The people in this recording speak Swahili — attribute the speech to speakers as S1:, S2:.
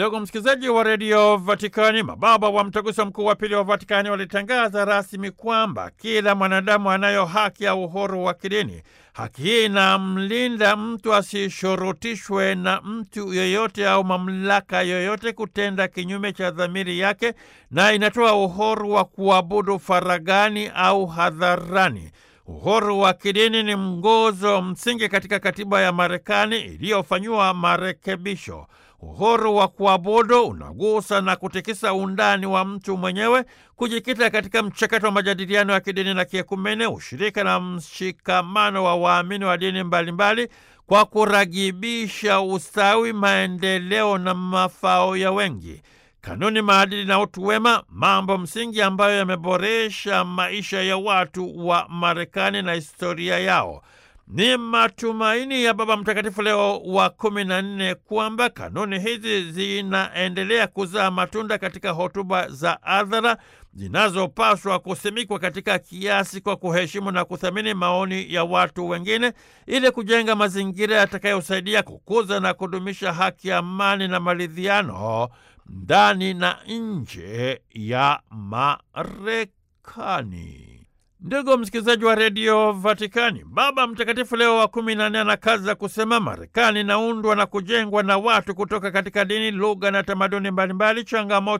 S1: Ndugu msikilizaji wa redio Vatikani, mababa wa mtaguso mkuu wa pili wa Vatikani walitangaza rasmi kwamba kila mwanadamu anayo haki ya uhuru wa kidini. Haki hii inamlinda mtu asishurutishwe na mtu yoyote au mamlaka yoyote kutenda kinyume cha dhamiri yake, na inatoa uhuru wa kuabudu faragani au hadharani. Uhuru wa kidini ni nguzo msingi katika katiba ya Marekani iliyofanyiwa marekebisho. Uhuru wa kuabudu unagusa na kutikisa undani wa mtu mwenyewe, kujikita katika mchakato wa majadiliano ya kidini na kiekumene, ushirika na mshikamano wa waamini wa dini mbalimbali kwa kuragibisha ustawi, maendeleo na mafao ya wengi. Kanuni, maadili na utu wema, mambo msingi ambayo yameboresha maisha ya watu wa Marekani na historia yao. Ni matumaini ya Baba Mtakatifu Leo wa 14 kwamba kanuni hizi zinaendelea kuzaa matunda katika hotuba za hadhara zinazopaswa kusimikwa katika kiasi kwa kuheshimu na kuthamini maoni ya watu wengine, ili kujenga mazingira yatakayosaidia kukuza na kudumisha haki, amani na maridhiano ndani na nje ya Marekani. Ndugu msikilizaji wa redio Vatikani, Baba Mtakatifu Leo wa 14 anakaza kusema Marekani inaundwa na kujengwa na watu kutoka katika dini, lugha na tamaduni mbalimbali. Changamoto